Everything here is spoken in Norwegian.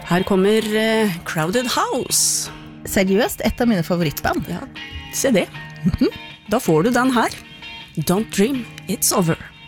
Her kommer Crowded House. Seriøst, et av mine favorittband. Ja, se det. Da får du den her. Don't dream, it's over.